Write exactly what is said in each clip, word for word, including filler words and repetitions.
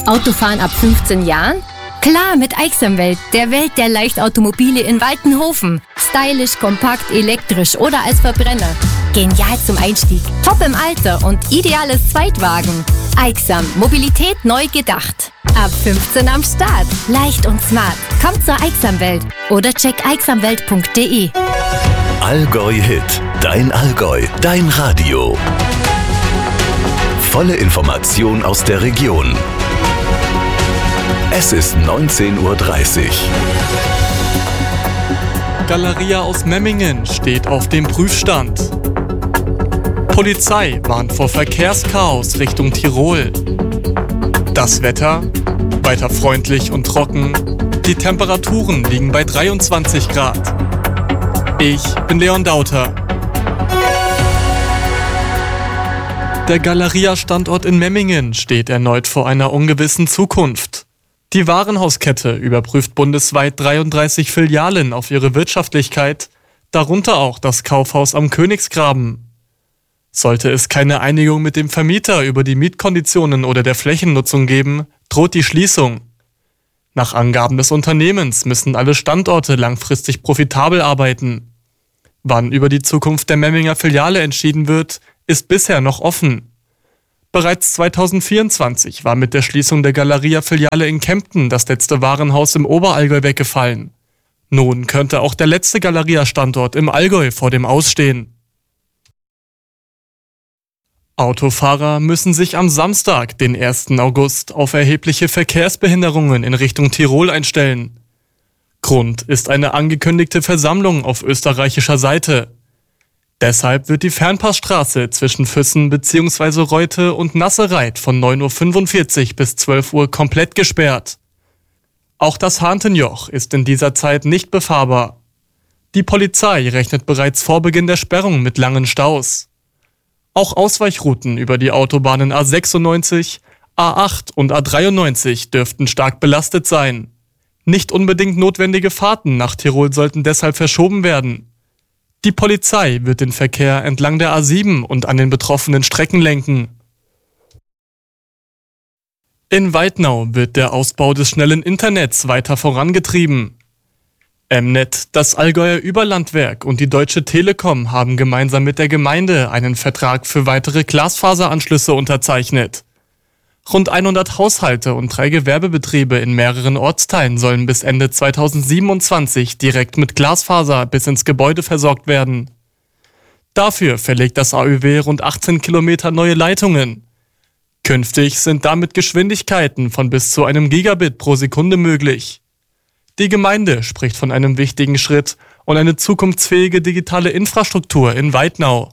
Autofahren ab fünfzehn Jahren? Klar, mit Aixamwelt, der Welt der Leichtautomobile in Waltenhofen. Stylisch, kompakt, elektrisch oder als Verbrenner. Genial zum Einstieg, top im Alter und ideales Zweitwagen. Aixam, Mobilität neu gedacht. Ab fünfzehn am Start. Leicht und smart. Kommt zur Aixamwelt oder check aixamwelt punkt de. Allgäu Hit. Dein Allgäu. Dein Radio. Volle Information aus der Region. Es ist neunzehn Uhr dreißig. Galeria aus Memmingen steht auf dem Prüfstand. Polizei warnt vor Verkehrschaos Richtung Tirol. Das Wetter? Weiter freundlich und trocken. Die Temperaturen liegen bei dreiundzwanzig Grad. Ich bin Leon Dauter. Der Galeria-Standort in Memmingen steht erneut vor einer ungewissen Zukunft. Die Warenhauskette überprüft bundesweit dreiunddreißig Filialen auf ihre Wirtschaftlichkeit, darunter auch das Kaufhaus am Königsgraben. Sollte es keine Einigung mit dem Vermieter über die Mietkonditionen oder der Flächennutzung geben, droht die Schließung. Nach Angaben des Unternehmens müssen alle Standorte langfristig profitabel arbeiten. Wann über die Zukunft der Memminger Filiale entschieden wird, ist bisher noch offen. Bereits zweitausendvierundzwanzig war mit der Schließung der Galeria-Filiale in Kempten das letzte Warenhaus im Oberallgäu weggefallen. Nun könnte auch der letzte Galeria-Standort im Allgäu vor dem Ausstehen. Autofahrer müssen sich am Samstag, den ersten August, auf erhebliche Verkehrsbehinderungen in Richtung Tirol einstellen. Grund ist eine angekündigte Versammlung auf österreichischer Seite. Deshalb wird die Fernpassstraße zwischen Füssen bzw. Reute und Nassereit von neun Uhr fünfundvierzig bis zwölf Uhr komplett gesperrt. Auch das Hahntenjoch ist in dieser Zeit nicht befahrbar. Die Polizei rechnet bereits vor Beginn der Sperrung mit langen Staus. Auch Ausweichrouten über die Autobahnen A sechsundneunzig, A acht und A dreiundneunzig dürften stark belastet sein. Nicht unbedingt notwendige Fahrten nach Tirol sollten deshalb verschoben werden. Die Polizei wird den Verkehr entlang der A sieben und an den betroffenen Strecken lenken. In Weidnau wird der Ausbau des schnellen Internets weiter vorangetrieben. M-Net, das Allgäuer Überlandwerk und die Deutsche Telekom haben gemeinsam mit der Gemeinde einen Vertrag für weitere Glasfaseranschlüsse unterzeichnet. Rund hundert Haushalte und drei Gewerbebetriebe in mehreren Ortsteilen sollen bis Ende zweitausendsiebenundzwanzig direkt mit Glasfaser bis ins Gebäude versorgt werden. Dafür verlegt das A Ö W rund achtzehn Kilometer neue Leitungen. Künftig sind damit Geschwindigkeiten von bis zu einem Gigabit pro Sekunde möglich. Die Gemeinde spricht von einem wichtigen Schritt und eine zukunftsfähige digitale Infrastruktur in Weidnau.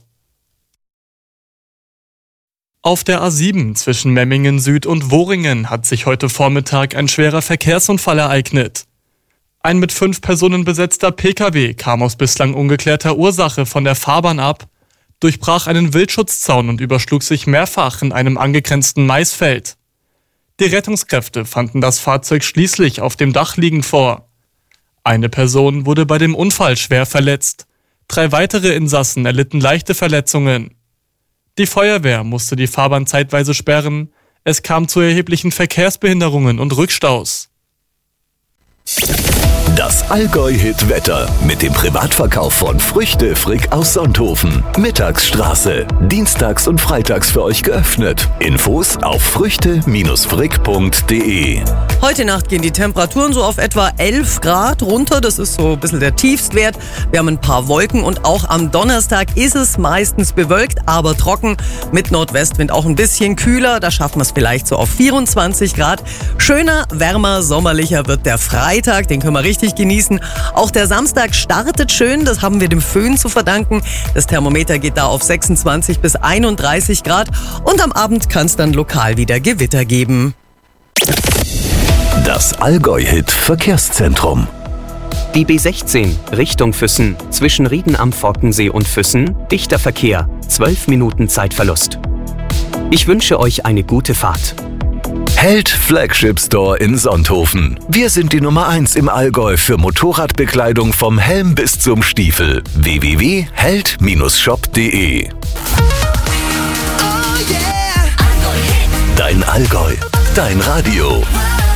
Auf der A sieben zwischen Memmingen Süd und Wohringen hat sich heute Vormittag ein schwerer Verkehrsunfall ereignet. Ein mit fünf Personen besetzter Pkw kam aus bislang ungeklärter Ursache von der Fahrbahn ab, durchbrach einen Wildschutzzaun und überschlug sich mehrfach in einem angegrenzten Maisfeld. Die Rettungskräfte fanden das Fahrzeug schließlich auf dem Dach liegend vor. Eine Person wurde bei dem Unfall schwer verletzt. Drei weitere Insassen erlitten leichte Verletzungen. Die Feuerwehr musste die Fahrbahn zeitweise sperren. Es kam zu erheblichen Verkehrsbehinderungen und Rückstaus. Das Allgäu-Hit-Wetter mit dem Privatverkauf von Früchte Frick aus Sonthofen. Mittagsstraße. Dienstags und freitags für euch geöffnet. Infos auf früchte frick punkt de. Heute Nacht gehen die Temperaturen so auf etwa elf Grad runter. Das ist so ein bisschen der Tiefstwert. Wir haben ein paar Wolken und auch am Donnerstag ist es meistens bewölkt, aber trocken. Mit Nordwestwind auch ein bisschen kühler. Da schaffen wir es vielleicht so auf vierundzwanzig Grad. Schöner, wärmer, sommerlicher wird der Freitag. Den können wir richtig genießen. Auch der Samstag startet schön, das haben wir dem Föhn zu verdanken. Das Thermometer geht da auf sechsundzwanzig bis einunddreißig Grad und am Abend kann es dann lokal wieder Gewitter geben. Das Allgäu-Hit Verkehrszentrum. Die B sechzehn Richtung Füssen zwischen Rieden am Fortensee und Füssen, dichter Verkehr, zwölf Minuten Zeitverlust. Ich wünsche euch eine gute Fahrt. Held Flagship Store in Sonthofen. Wir sind die Nummer eins im Allgäu für Motorradbekleidung vom Helm bis zum Stiefel. w w w punkt held shop punkt de. Dein Allgäu. Dein Radio.